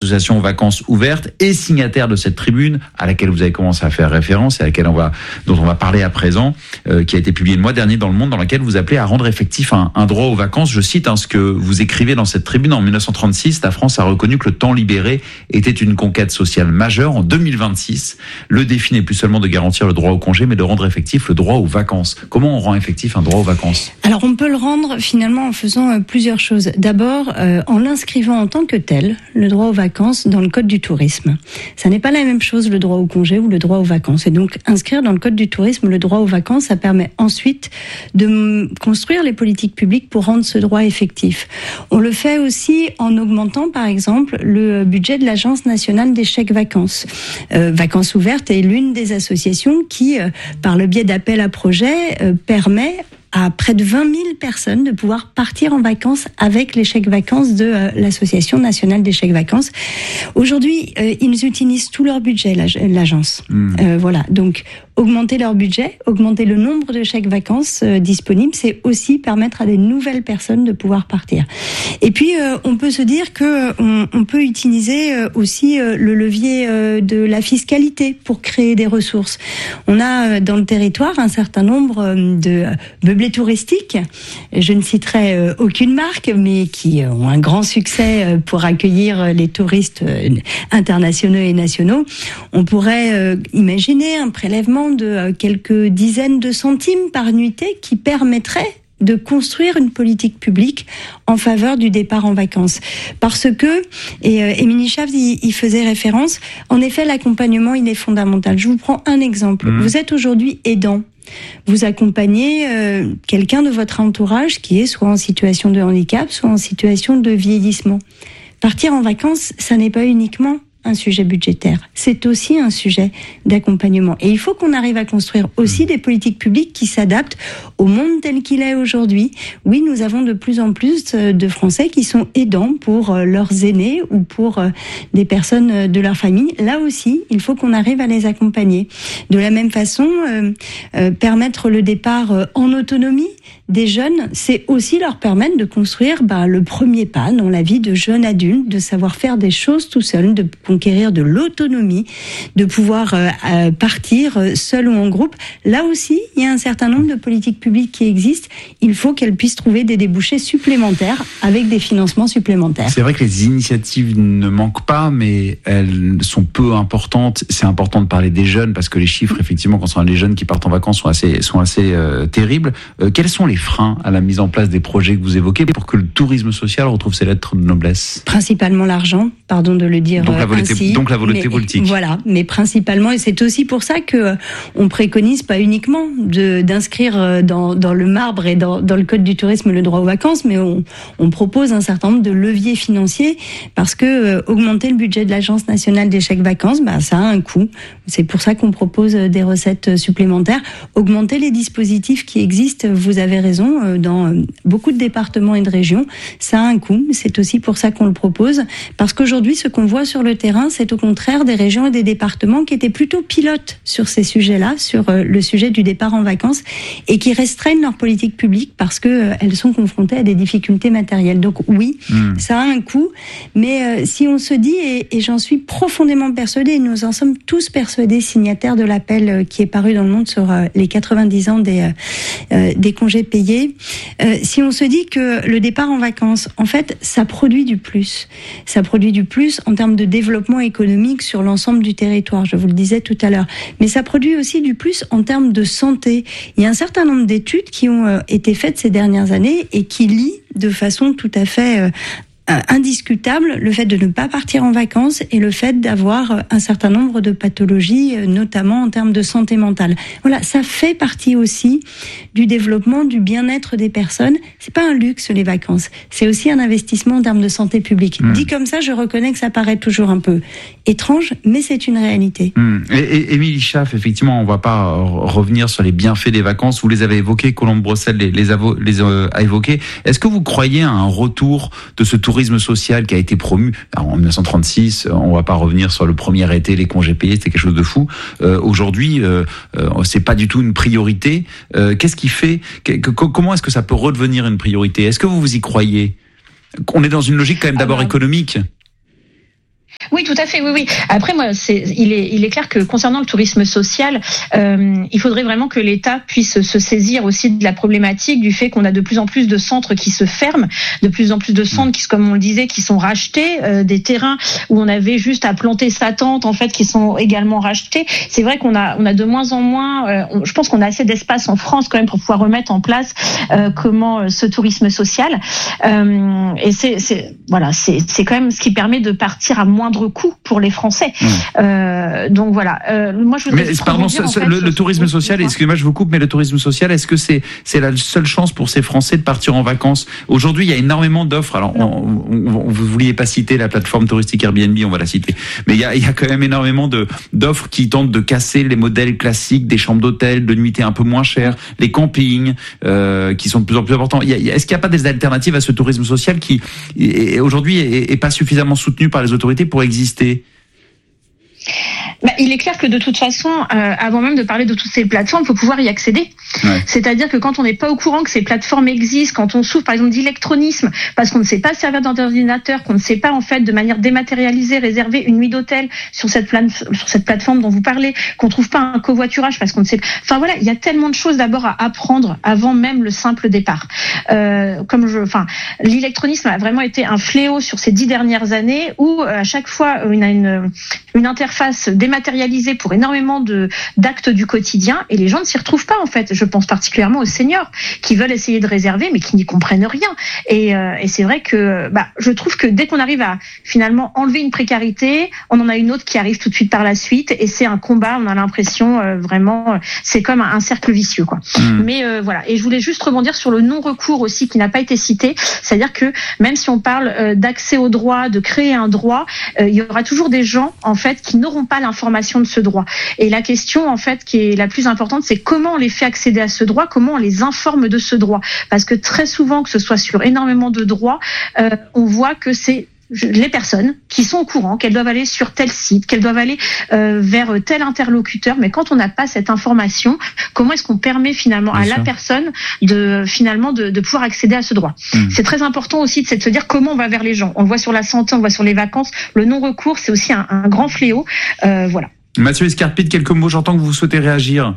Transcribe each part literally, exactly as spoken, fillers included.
l'association Vacances Ouvertes est signataire de cette tribune à laquelle vous avez commencé à faire référence et à laquelle on va, dont on va parler à présent, euh, qui a été publiée le mois dernier dans Le Monde, dans laquelle vous appelez à rendre effectif un, un droit aux vacances. Je cite hein, ce que vous écrivez dans cette tribune. En dix-neuf cent trente-six, la France a reconnu que le temps libéré était une conquête sociale majeure. En deux mille vingt-six, le défi n'est plus seulement de garantir le droit au congé, mais de rendre effectif le droit aux vacances. Comment on rend effectif un droit aux vacances ? Alors on peut le rendre finalement en faisant euh, plusieurs choses. D'abord, euh, en l'inscrivant en tant que tel, le droit aux vacances dans le code du tourisme. Ça n'est pas la même chose le droit au congé ou le droit aux vacances. Et donc inscrire dans le code du tourisme le droit aux vacances, ça permet ensuite de m- construire les politiques publiques pour rendre ce droit effectif. On le fait aussi en augmentant par exemple le budget de l'Agence nationale des chèques vacances. Euh, Vacances Ouvertes est l'une des associations qui, euh, par le biais d'appels à projets, euh, permet à près de vingt mille personnes de pouvoir partir en vacances avec les chèques vacances de euh, l'Association nationale des chèques vacances. Aujourd'hui, euh, ils utilisent tout leur budget, l'agence. Mmh. Euh, voilà, donc augmenter leur budget, augmenter le nombre de chèques vacances euh, disponibles, c'est aussi permettre à des nouvelles personnes de pouvoir partir. Et puis, euh, on peut se dire que on, on peut utiliser euh, aussi euh, le levier euh, de la fiscalité pour créer des ressources. On a euh, dans le territoire un certain nombre euh, de meublés touristiques. Je ne citerai euh, aucune marque, mais qui ont un grand succès euh, pour accueillir les touristes euh, internationaux et nationaux. On pourrait euh, imaginer un prélèvement de quelques dizaines de centimes par nuitée qui permettrait de construire une politique publique en faveur du départ en vacances. Parce que, et euh, Émilie Chavez y, y faisait référence, en effet, l'accompagnement, il est fondamental. Je vous prends un exemple. Mmh. Vous êtes aujourd'hui aidant. Vous accompagnez euh, quelqu'un de votre entourage qui est soit en situation de handicap, soit en situation de vieillissement. Partir en vacances, ça n'est pas uniquement un sujet budgétaire, c'est aussi un sujet d'accompagnement. Et il faut qu'on arrive à construire aussi des politiques publiques qui s'adaptent au monde tel qu'il est aujourd'hui. Oui, nous avons de plus en plus de Français qui sont aidants pour leurs aînés ou pour des personnes de leur famille. Là aussi, il faut qu'on arrive à les accompagner. De la même façon, euh, euh, permettre le départ en autonomie des jeunes, c'est aussi leur permettre de construire bah, le premier pas dans la vie de jeunes adultes, de savoir faire des choses tout seul, de conquérir de l'autonomie, de pouvoir euh, euh, partir euh, seul ou en groupe. Là aussi, il y a un certain nombre de politiques publiques qui existent. Il faut qu'elles puissent trouver des débouchés supplémentaires avec des financements supplémentaires. C'est vrai que les initiatives ne manquent pas, mais elles sont peu importantes. C'est important de parler des jeunes parce que les chiffres, effectivement, concernant les jeunes qui partent en vacances sont assez, sont assez euh, terribles. Euh, quels sont les freins à la mise en place des projets que vous évoquez pour que le tourisme social retrouve ses lettres de noblesse ? Principalement l'argent, pardon de le dire donc la volonté, ainsi. Donc la volonté mais, politique. Voilà, mais principalement, et c'est aussi pour ça que euh, on préconise pas uniquement de, d'inscrire dans, dans le marbre et dans, dans le code du tourisme le droit aux vacances, mais on, on propose un certain nombre de leviers financiers parce que euh, augmenter le budget de l'Agence nationale des chèques vacances, bah, ça a un coût. C'est pour ça qu'on propose des recettes supplémentaires. Augmenter les dispositifs qui existent, vous avez raison, dans beaucoup de départements et de régions, ça a un coût. C'est aussi pour ça qu'on le propose, parce qu'aujourd'hui, ce qu'on voit sur le terrain, c'est au contraire des régions et des départements qui étaient plutôt pilotes sur ces sujets-là, sur le sujet du départ en vacances, et qui restreignent leur politique publique parce qu'elles sont confrontées à des difficultés matérielles. Donc oui, mmh. ça a un coût, mais euh, si on se dit, et, et j'en suis profondément persuadée, et nous en sommes tous persuadés, signataires de l'appel qui est paru dans Le Monde sur euh, les quatre-vingt-dix ans des, euh, des congés payés, euh, si on se dit que le départ en vacances, en fait, ça produit du plus. Ça produit du plus en termes de développement économique sur l'ensemble du territoire, je vous le disais tout à l'heure. Mais ça produit aussi du plus en termes de santé. Il y a un certain nombre d'études qui ont euh, été faites ces dernières années et qui lient de façon tout à fait euh, indiscutable le fait de ne pas partir en vacances et le fait d'avoir un certain nombre de pathologies, notamment en termes de santé mentale. Voilà, ça fait partie aussi du développement du bien-être des personnes. C'est pas un luxe, les vacances. C'est aussi un investissement en termes de santé publique. Mmh. Dit comme ça, je reconnais que ça paraît toujours un peu étrange, mais c'est une réalité. Mmh. Et, et Émilie Chavez, effectivement, on va pas revenir sur les bienfaits des vacances. Vous les avez évoqués, Colombe Brossel les, les, avo, les euh, a évoqués. Est-ce que vous croyez à un retour de ce tourisme social qui a été promu alors, en dix-neuf cent trente-six, on va pas revenir sur le premier été, les congés payés, c'était quelque chose de fou. Euh, aujourd'hui, euh, euh, c'est pas du tout une priorité. Euh, qu'est-ce qui fait que, que, comment est-ce que ça peut redevenir une priorité ? Est-ce que vous vous y croyez ? On est dans une logique quand même d'abord alors, économique. Oui, tout à fait. Oui, oui. Après, moi, c'est, il est, il est clair que concernant le tourisme social, euh, il faudrait vraiment que l'État puisse se saisir aussi de la problématique du fait qu'on a de plus en plus de centres qui se ferment, de plus en plus de centres qui, comme on le disait, qui sont rachetés, euh, des terrains où on avait juste à planter sa tente, en fait, qui sont également rachetés. C'est vrai qu'on a, on a de moins en moins. Euh, on, je pense qu'on a assez d'espace en France quand même pour pouvoir remettre en place euh, comment euh, ce tourisme social. Euh, et c'est, c'est, voilà, c'est, c'est quand même ce qui permet de partir à moindre coût pour les Français. Mmh. Euh, donc voilà. Euh, moi, je voudrais. Mais pardon, ce, ce, fait, le, le tourisme social. Excusez-moi, je vous coupe, mais le tourisme social, est-ce que c'est c'est la seule chance pour ces Français de partir en vacances? Aujourd'hui, il y a énormément d'offres. Alors, on, on, on, vous vouliez pas citer la plateforme touristique Airbnb, on va la citer. Mais il y a, il y a quand même énormément de d'offres qui tentent de casser les modèles classiques des chambres d'hôtel, de nuitées un peu moins chères, les campings, euh, qui sont de plus en plus importants. Il y a, est-ce qu'il n'y a pas des alternatives à ce tourisme social qui est, aujourd'hui est, est pas suffisamment soutenu par les autorités pour exister? Bah, il est clair que de toute façon, euh, avant même de parler de toutes ces plateformes, il faut pouvoir y accéder. Ouais. C'est-à-dire que quand on n'est pas au courant que ces plateformes existent, quand on souffre par exemple d'électronisme, parce qu'on ne sait pas servir d'ordinateur, qu'on ne sait pas en fait de manière dématérialisée réserver une nuit d'hôtel sur cette plane, sur cette plateforme dont vous parlez, qu'on trouve pas un covoiturage parce qu'on ne sait pas. Enfin voilà, il y a tellement de choses d'abord à apprendre avant même le simple départ. Euh, comme je, enfin, l'électronisme a vraiment été un fléau sur ces dix dernières années où à chaque fois une une, une interface dématérialisée pour énormément de d'actes du quotidien et les gens ne s'y retrouvent pas en fait. Je pense particulièrement aux seniors qui veulent essayer de réserver mais qui n'y comprennent rien. Et, euh, et c'est vrai que bah, je trouve que dès qu'on arrive à finalement enlever une précarité, on en a une autre qui arrive tout de suite par la suite et c'est un combat. On a l'impression euh, vraiment, euh, c'est comme un, un cercle vicieux quoi. Mmh. Mais euh, voilà. Et je voulais juste rebondir sur le non-recours aussi qui n'a pas été cité. C'est-à-dire que même si on parle euh, d'accès au droit, de créer un droit, euh, il y aura toujours des gens en fait qui n'auront pas l'information de ce droit. Et la question en fait qui est la plus importante, c'est comment on les fait accéder à ce droit, comment on les informe de ce droit. Parce que très souvent, que ce soit sur énormément de droits, euh, on voit que c'est les personnes qui sont au courant qu'elles doivent aller sur tel site, qu'elles doivent aller euh, vers tel interlocuteur, mais quand on n'a pas cette information, comment est-ce qu'on permet finalement Bien à sûr. la personne de finalement de, de pouvoir accéder à ce droit? Mmh. C'est très important aussi de se dire comment on va vers les gens. On le voit sur la santé, on le voit sur les vacances. Le non-recours, c'est aussi un, un grand fléau. Euh, voilà. Mathieu Escarpide, quelques mots. J'entends que vous souhaitez réagir.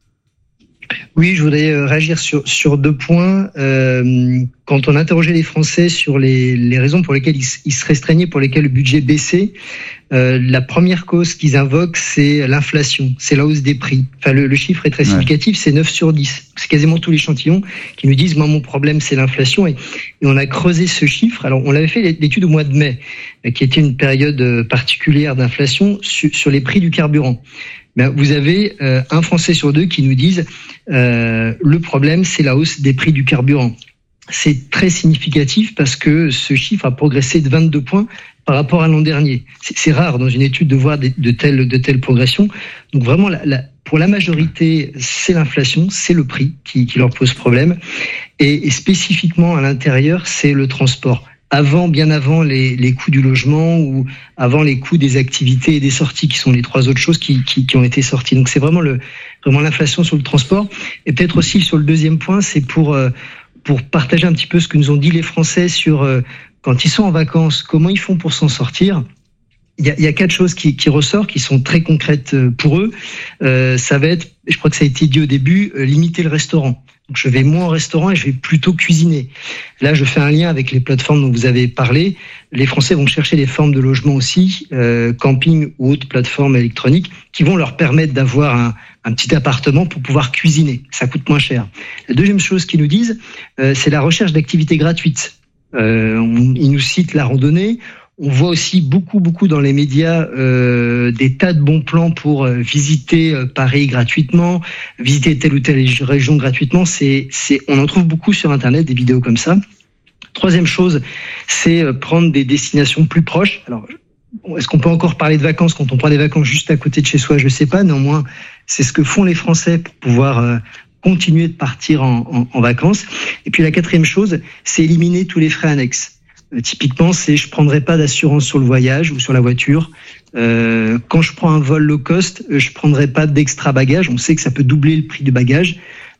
Oui, je voudrais réagir sur sur deux points. Euh, quand on interrogeait les Français sur les les raisons pour lesquelles ils, ils se restreignaient, pour lesquelles le budget baissait, euh, la première cause qu'ils invoquent, c'est l'inflation, c'est la hausse des prix. Enfin, le, le chiffre est très significatif, ouais. C'est neuf sur dix. C'est quasiment tous l'échantillon qui nous disent, moi, mon problème, c'est l'inflation. Et, et on a creusé ce chiffre. Alors, on l'avait fait l'étude au mois de mai, qui était une période particulière d'inflation sur, sur les prix du carburant. Ben, vous avez euh, un Français sur deux qui nous disent euh, le problème, c'est la hausse des prix du carburant. C'est très significatif parce que ce chiffre a progressé de vingt-deux points par rapport à l'an dernier. C'est, c'est rare dans une étude de voir de, de telles de telles progressions. Donc vraiment, la, la, pour la majorité, c'est l'inflation, c'est le prix qui, qui leur pose problème. Et, et spécifiquement à l'intérieur, c'est le transport. Avant, bien avant les, les coûts du logement ou avant les coûts des activités et des sorties, qui sont les trois autres choses qui, qui, qui ont été sorties. Donc c'est vraiment le vraiment l'inflation sur le transport. Et peut-être aussi sur le deuxième point, c'est pour euh, pour partager un petit peu ce que nous ont dit les Français sur euh, quand ils sont en vacances, comment ils font pour s'en sortir. Il y a, il y a quatre choses qui, qui ressortent, qui sont très concrètes pour eux. Euh, ça va être, je crois que ça a été dit au début, euh, limiter le restaurant. Donc je vais moins au restaurant et je vais plutôt cuisiner. Là, je fais un lien avec les plateformes dont vous avez parlé. Les Français vont chercher des formes de logement aussi, euh, camping ou autres plateformes électroniques, qui vont leur permettre d'avoir un, un petit appartement pour pouvoir cuisiner. Ça coûte moins cher. La deuxième chose qu'ils nous disent, euh, c'est la recherche d'activités gratuites. Euh, on, ils nous citent la randonnée. On voit aussi beaucoup, beaucoup dans les médias euh, des tas de bons plans pour euh, visiter euh, Paris gratuitement, visiter telle ou telle région gratuitement. C'est, c'est, on en trouve beaucoup sur Internet, des vidéos comme ça. Troisième chose, c'est euh, prendre des destinations plus proches. Alors, est-ce qu'on peut encore parler de vacances quand on prend des vacances juste à côté de chez soi? Je ne sais pas. Néanmoins, c'est ce que font les Français pour pouvoir euh, continuer de partir en, en, en vacances. Et puis la quatrième chose, c'est éliminer tous les frais annexes. Typiquement, c'est je prendrai pas d'assurance sur le voyage ou sur la voiture. Euh, quand je prends un vol low cost, je prendrai pas d'extra bagage. On sait que ça peut doubler le prix du bagage.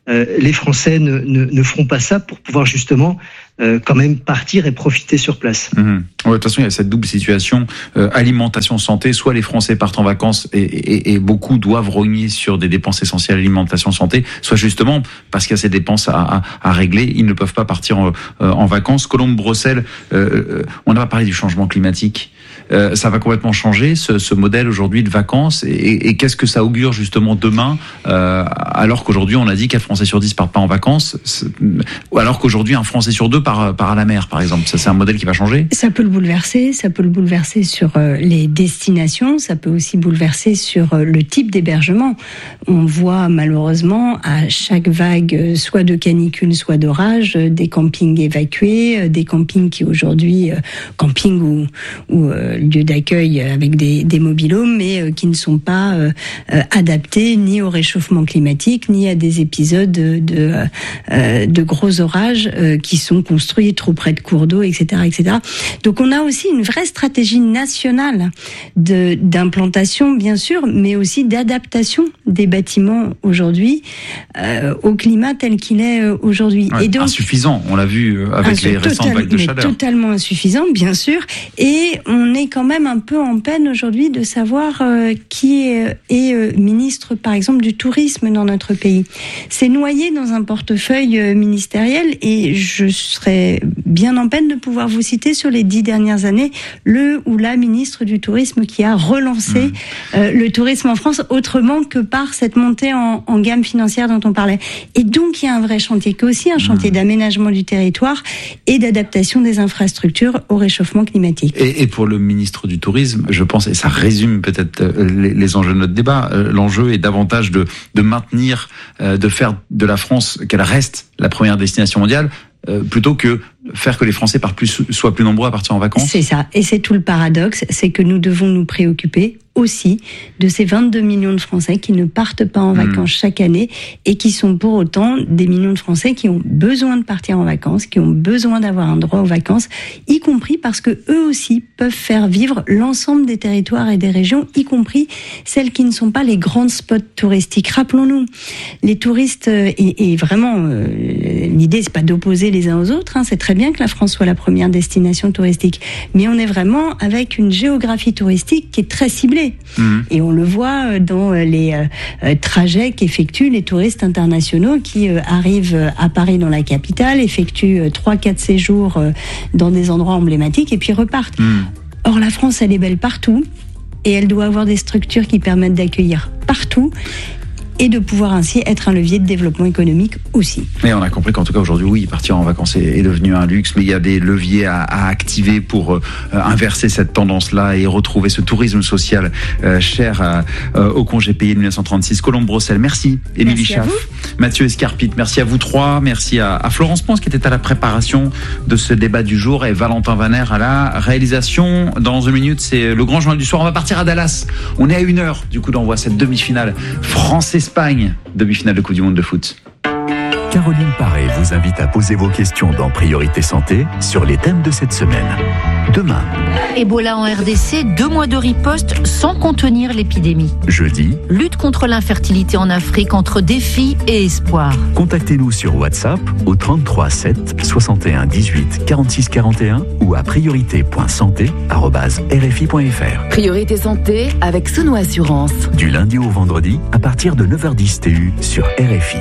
euh, les Français ne, ne, ne feront pas ça pour pouvoir justement euh, quand même partir et profiter sur place. Mmh. Ouais, de toute façon, il y a cette double situation euh, alimentation santé. Soit les Français partent en vacances et, et, et beaucoup doivent rogner sur des dépenses essentielles alimentation santé, soit justement parce qu'il y a ces dépenses à, à, à régler, ils ne peuvent pas partir en, euh, en vacances. Colombe Brossel, euh, on a parlé du changement climatique. Euh, ça va complètement changer ce, ce modèle aujourd'hui de vacances et, et qu'est-ce que ça augure justement demain euh, alors qu'aujourd'hui on a dit quatre Français sur dix partent pas en vacances alors qu'aujourd'hui un Français sur deux part, part à la mer par exemple. Ça c'est un modèle qui va changer. Ça peut le bouleverser, ça peut le bouleverser sur euh, les destinations, ça peut aussi bouleverser sur euh, le type d'hébergement. On voit malheureusement à chaque vague euh, soit de canicule soit d'orage euh, des campings évacués, euh, des campings qui aujourd'hui euh, camping ou, ou euh, lieux d'accueil avec des, des mobil-homes, mais euh, qui ne sont pas euh, euh, adaptés ni au réchauffement climatique, ni à des épisodes de, de, euh, de gros orages euh, qui sont construits trop près de cours d'eau, et cetera, et cetera. Donc on a aussi une vraie stratégie nationale de, d'implantation, bien sûr, mais aussi d'adaptation des bâtiments aujourd'hui euh, au climat tel qu'il est aujourd'hui. Ouais, et donc, insuffisant, on l'a vu avec les récentes total, vagues de chaleur. Totalement insuffisant, bien sûr. Et on est quand même un peu en peine aujourd'hui de savoir euh, qui est, est euh, ministre, par exemple, du tourisme dans notre pays. C'est noyé dans un portefeuille euh, ministériel et je serais bien en peine de pouvoir vous citer sur les dix dernières années le ou la ministre du tourisme qui a relancé mmh. euh, le tourisme en France autrement que par cette montée en, en gamme financière dont on parlait. Et donc il y a un vrai chantier qui est aussi un chantier mmh. d'aménagement du territoire et d'adaptation des infrastructures au réchauffement climatique. Et, et pour le ministre du Tourisme, je pense, et ça résume peut-être les, les enjeux de notre débat, euh, l'enjeu est davantage de, de maintenir, euh, de faire de la France, qu'elle reste la première destination mondiale, euh, plutôt que faire que les Français partent plus, soient plus nombreux à partir en vacances. C'est ça, et c'est tout le paradoxe, c'est que nous devons nous préoccuper aussi de ces vingt-deux millions de Français qui ne partent pas en vacances mmh. chaque année et qui sont pour autant des millions de Français qui ont besoin de partir en vacances, qui ont besoin d'avoir un droit aux vacances, y compris parce que eux aussi peuvent faire vivre l'ensemble des territoires et des régions, y compris celles qui ne sont pas les grands spots touristiques. Rappelons-nous, les touristes, et, et vraiment, euh, l'idée c'est pas d'opposer les uns aux autres, hein, c'est très bien que la France soit la première destination touristique, mais on est vraiment avec une géographie touristique qui est très ciblée. Mmh. Et on le voit dans les euh, trajets qu'effectuent les touristes internationaux qui euh, arrivent à Paris dans la capitale, effectuent trois quatre séjours euh, dans des endroits emblématiques et puis repartent. Mmh. Or la France, elle est belle partout et elle doit avoir des structures qui permettent d'accueillir partout et de pouvoir ainsi être un levier de développement économique aussi. Et on a compris qu'en tout cas aujourd'hui, oui, partir en vacances est, est devenu un luxe, mais il y a des leviers à, à activer pour euh, inverser cette tendance-là et retrouver ce tourisme social euh, cher à, euh, au congé payé de dix-neuf cent trente-six. Colombe Brossel, merci. Émilie Schaaf, Mathieu Escarpite, merci à vous trois, merci à, à Florence Pons qui était à la préparation de ce débat du jour et Valentin Vaner à la réalisation. Dans une minute, c'est le grand journal du soir. On va partir à Dallas. On est à une heure du coup d'envoi cette demi-finale France-Espagne, demi-finale de Coupe du Monde de foot. Caroline Paré vous invite à poser vos questions dans Priorité Santé sur les thèmes de cette semaine. Demain. Ebola en R D C, deux mois de riposte sans contenir l'épidémie. Jeudi. Lutte contre l'infertilité en Afrique entre défis et espoir. Contactez-nous sur WhatsApp au trente-trois sept soixante et un dix-huit quarante-six quarante et un ou à priorité point santé arobase r f i point f r. Priorité Santé avec Sono Assurance. Du lundi au vendredi à partir de neuf heures dix T U sur R F I.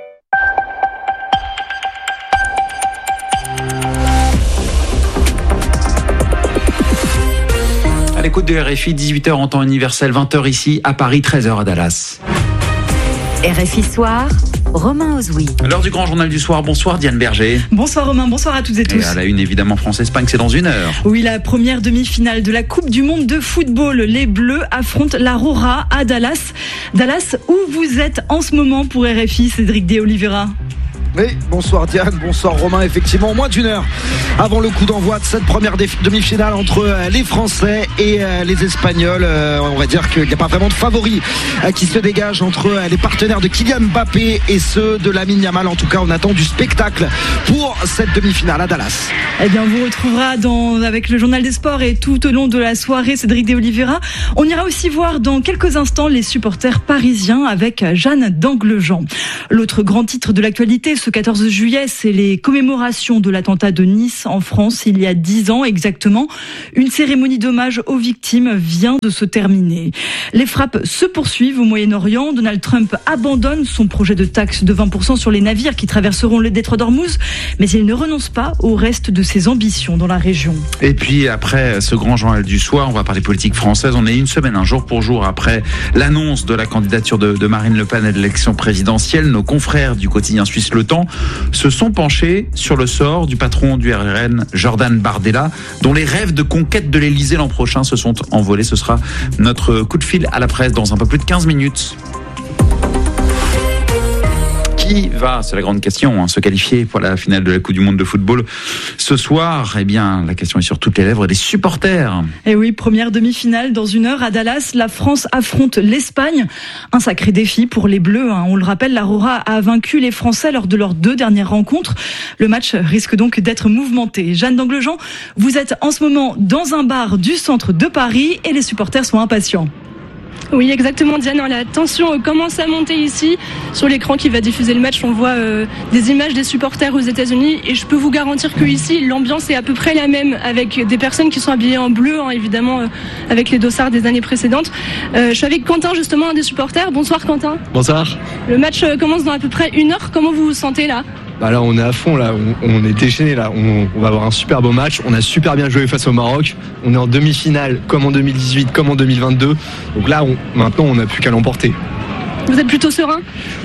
À l'écoute de R F I, dix-huit heures en temps universel, vingt heures ici, à Paris, treize heures à Dallas. R F I Soir, Romain Ozoui. L'heure du grand journal du soir, bonsoir Diane Berger. Bonsoir Romain, bonsoir à toutes et tous. Et à la une évidemment France-Espagne, c'est dans une heure. Oui, la première demi-finale de la Coupe du Monde de football. Les Bleus affrontent l'Aurora à Dallas. Dallas, où vous êtes en ce moment pour R F I, Cédric de Oliveira? Oui, bonsoir Diane, bonsoir Romain. Effectivement, moins d'une heure avant le coup d'envoi de cette première demi-finale entre les Français et les Espagnols. On va dire qu'il n'y a pas vraiment de favoris qui se dégagent entre les partenaires de Kylian Mbappé et ceux de Lamine Yamal. En tout cas, on attend du spectacle pour cette demi-finale à Dallas. Eh bien, on vous retrouvera dans, avec le journal des sports et tout au long de la soirée, Cédric de Oliveira. On ira aussi voir dans quelques instants les supporters parisiens avec Jeanne d'Anglejean. L'autre grand titre de l'actualité, ce quatorze juillet, c'est les commémorations de l'attentat de Nice en France il y a dix ans exactement. Une cérémonie d'hommage aux victimes vient de se terminer. Les frappes se poursuivent au Moyen-Orient. Donald Trump abandonne son projet de taxe de vingt pour cent sur les navires qui traverseront le détroit d'Ormuz, mais il ne renonce pas au reste de ses ambitions dans la région. Et puis après ce grand journal du soir, on va parler politique française. On est une semaine, un jour pour jour après l'annonce de la candidature de, de Marine Le Pen à l'élection présidentielle. Nos confrères du quotidien suisse Le Temps se sont penchés sur le sort du patron du R R N, Jordan Bardella, dont les rêves de conquête de l'Elysée l'an prochain se sont envolés. Ce sera notre coup de fil à la presse dans un peu plus de quinze minutes. Qui va, c'est la grande question, hein, se qualifier pour la finale de la Coupe du Monde de football ce soir? Eh bien, la question est sur toutes les lèvres des supporters. Et oui, première demi-finale dans une heure à Dallas. La France affronte l'Espagne. Un sacré défi pour les Bleus. Hein. On le rappelle, la Rora a vaincu les Français lors de leurs deux dernières rencontres. Le match risque donc d'être mouvementé. Jeanne d'Anglejean, vous êtes en ce moment dans un bar du centre de Paris et les supporters sont impatients. Oui, exactement, Diane. La tension commence à monter ici. Sur l'écran qui va diffuser le match, on voit euh, des images des supporters aux États-Unis. Et je peux vous garantir que ici, l'ambiance est à peu près la même, avec des personnes qui sont habillées en bleu, hein, évidemment, euh, avec les dossards des années précédentes. Euh, je suis avec Quentin, justement, un des supporters. Bonsoir, Quentin. Bonsoir. Le match euh, commence dans à peu près une heure. Comment vous vous sentez là ? Bah là, on est à fond, là, on, on est déchaîné, là. On, on va avoir un super beau match. On a super bien joué face au Maroc. On est en demi-finale, comme en deux mille dix-huit, comme en deux mille vingt-deux. Donc là, on, maintenant, on n'a plus qu'à l'emporter. Vous êtes plutôt serein ?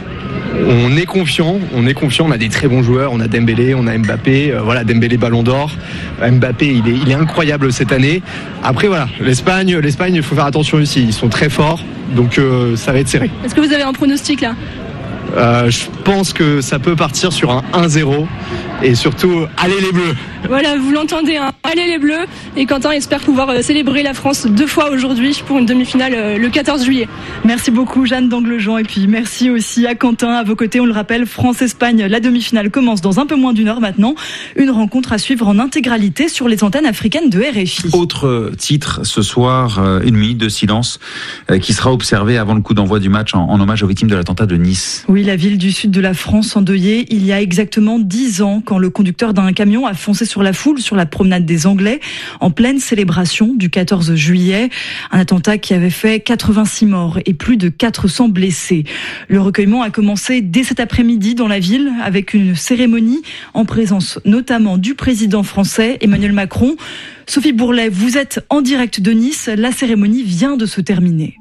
On est confiant, on est confiant. On a des très bons joueurs. On a Dembélé, on a Mbappé. Euh, voilà, Dembélé Ballon d'Or. Mbappé, il est, il est incroyable cette année. Après, voilà, l'Espagne, l'Espagne, il faut faire attention ici. Ils sont très forts, donc euh, ça va être serré. Est-ce que vous avez un pronostic là ? Euh, je pense que ça peut partir sur un un zéro et surtout, allez les Bleus. Voilà, vous l'entendez, hein. Allez les Bleus. Et Quentin espère pouvoir euh, célébrer la France deux fois aujourd'hui pour une demi-finale euh, le quatorze juillet. Merci beaucoup Jeanne d'Anglejean et puis merci aussi à Quentin à vos côtés. On le rappelle, France-Espagne, la demi-finale commence dans un peu moins d'une heure maintenant. Une rencontre à suivre en intégralité sur les antennes africaines de R F I. Autre titre ce soir, une minute de silence qui sera observée avant le coup d'envoi du match en, en hommage aux victimes de l'attentat de Nice. Oui, la ville du sud de la France endeuillée il y a exactement dix ans quand le conducteur d'un camion a foncé sur la foule sur la promenade des Anglais en pleine célébration du quatorze juillet. Un attentat qui avait fait quatre-vingt-six morts et plus de quatre cents blessés. Le recueillement a commencé dès cet après-midi dans la ville avec une cérémonie en présence notamment du président français Emmanuel Macron. Sophie Bourlet, vous êtes en direct de Nice. La cérémonie vient de se terminer.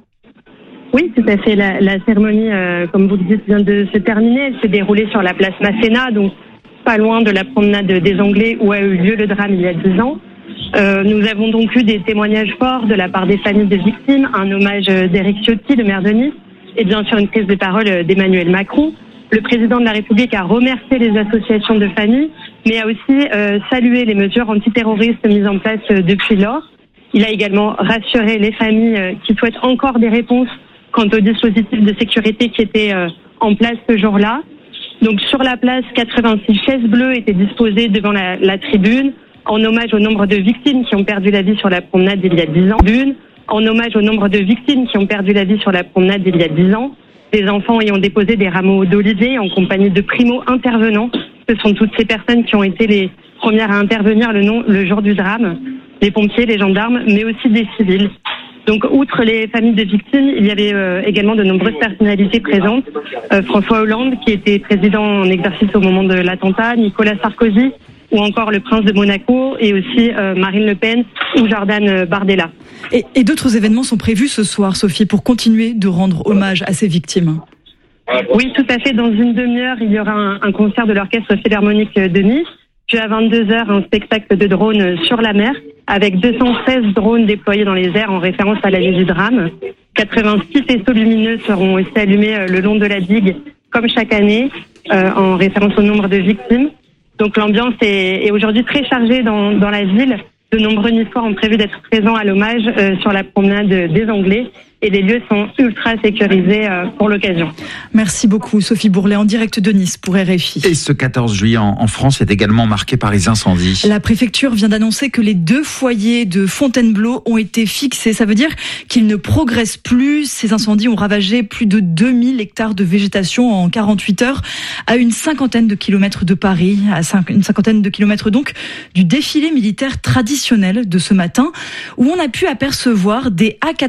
Oui, tout à fait. La, la cérémonie, euh, comme vous le dites, vient de se terminer. Elle s'est déroulée sur la place Masséna, donc pas loin de la promenade des Anglais où a eu lieu le drame il y a dix ans. Euh, nous avons donc eu des témoignages forts de la part des familles des victimes, un hommage d'Éric Ciotti, le maire de Nice, et bien sûr une prise de parole d'Emmanuel Macron. Le président de la République a remercié les associations de familles, mais a aussi euh, salué les mesures antiterroristes mises en place euh, depuis lors. Il a également rassuré les familles euh, qui souhaitent encore des réponses quant au dispositif de sécurité qui était euh, en place ce jour-là. Donc sur la place, quatre-vingt-six chaises bleues étaient disposées devant la, la tribune, en hommage au nombre de victimes qui ont perdu la vie sur la promenade il y a dix ans. En hommage au nombre de victimes qui ont perdu la vie sur la promenade il y a dix ans. Des enfants ayant déposé des rameaux d'olivier en compagnie de primo-intervenants. Ce sont toutes ces personnes qui ont été les premières à intervenir le, nom, le jour du drame. Les pompiers, les gendarmes, mais aussi des civils. Donc, outre les familles de victimes, il y avait euh, également de nombreuses personnalités présentes. Euh, François Hollande, qui était président en exercice au moment de l'attentat, Nicolas Sarkozy, ou encore le prince de Monaco, et aussi euh, Marine Le Pen ou Jordan Bardella. Et, et d'autres événements sont prévus ce soir, Sophie, pour continuer de rendre hommage à ces victimes. Oui, tout à fait. Dans une demi-heure, il y aura un, un concert de l'Orchestre Philharmonique de Nice. Puis à vingt-deux heures, un spectacle de drones sur la mer, avec deux cent seize drones déployés dans les airs en référence à la nuit du drame. quatre-vingt-six faisceaux lumineux seront aussi allumés le long de la digue, comme chaque année. euh, en référence au nombre de victimes. Donc l'ambiance est, est aujourd'hui très chargée dans, dans la ville. De nombreux Niçois ont prévu d'être présents à l'hommage euh, sur la promenade des Anglais. Et les lieux sont ultra sécurisés euh, pour l'occasion. Merci beaucoup Sophie Bourlet en direct de Nice pour R F I. Et ce quatorze juillet en, en France est également marqué par les incendies. La préfecture vient d'annoncer que les deux foyers de Fontainebleau ont été fixés. Ça veut dire qu'ils ne progressent plus. Ces incendies ont ravagé plus de deux mille hectares de végétation en quarante-huit heures à une cinquantaine de kilomètres de Paris, à une cinquantaine de kilomètres donc du défilé militaire traditionnel de ce matin où on a pu apercevoir des A